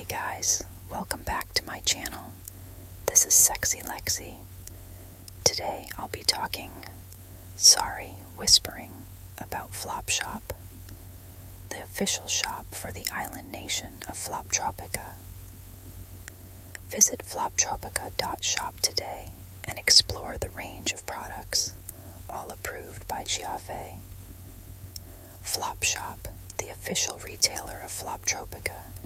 Hey guys, welcome back to my channel. This is Sexy Lexi. Today I'll be whispering about Flopshop, the official shop for the island nation of Floptropica. Visit floptropica.shop today and explore the range of products, all approved by Giave. Flopshop, the official retailer of Floptropica,